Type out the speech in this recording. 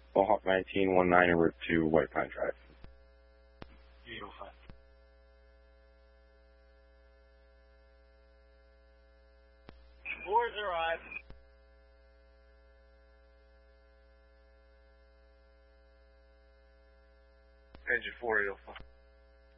Mohawk 1919 Route 2, White Pine Drive. 805. Boards arrived. Engine 4805.